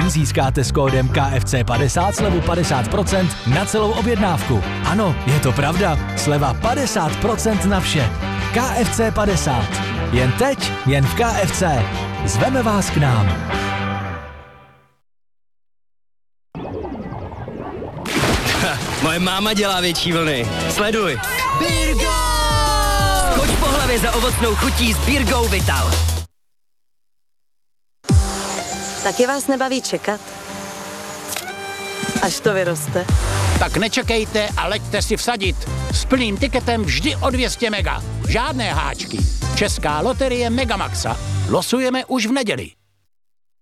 získáte s kódem KFC50 slevu 50% na celou objednávku. Ano, je to pravda. Sleva 50% na vše. KFC 50. Jen teď, jen v KFC. Zveme vás k nám. Moje máma dělá větší vlny. Sleduj. Birgo! Skoč po hlavě za ovocnou chutí s Birgou Vital. Taky vás nebaví čekat? Až to vyroste. Tak nečekejte a leďte si vsadit. S plným tiketem vždy o 200 mega. Žádné háčky. Česká loterie Megamaxa. Losujeme už v neděli.